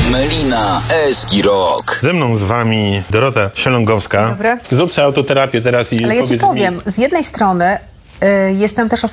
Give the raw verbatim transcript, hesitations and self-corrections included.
Melina Eski Rock. Ze mną z wami Dorota Sielągowska. Dobry. Zrób sobie autoterapię teraz i Ale ja ci powiedz powiem, mi... z jednej strony y, jestem też osobą,